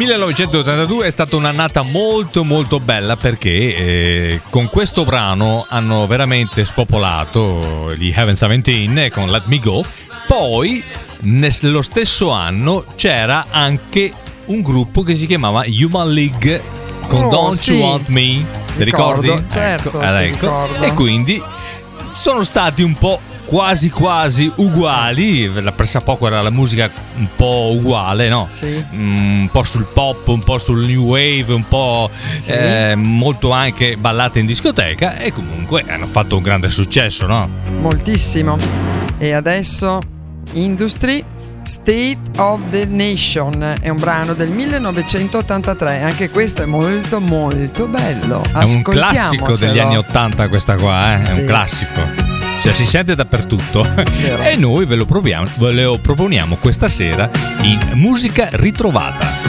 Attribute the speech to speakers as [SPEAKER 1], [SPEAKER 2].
[SPEAKER 1] 1982 è stata un'annata molto molto bella perché con questo brano hanno veramente spopolato gli Heaven 17 con Let Me Go. Poi nello stesso anno c'era anche un gruppo che si chiamava Human League con Don't You Want Me, ti ricordi?
[SPEAKER 2] Certo,
[SPEAKER 1] ecco. E quindi sono stati un po' quasi uguali, la pressappoco era la musica un po' uguale, no?
[SPEAKER 2] Sì.
[SPEAKER 1] Un po' sul pop, un po' sul new wave, un po' molto anche ballate in discoteca, e comunque hanno fatto un grande successo, no?
[SPEAKER 2] Moltissimo. E adesso Industry, State of the Nation, è un brano del 1983, anche questo è molto molto bello.
[SPEAKER 1] È un classico degli anni 80 questa qua, è un classico. Cioè, si sente dappertutto. E noi ve lo proponiamo questa sera in Musica Ritrovata.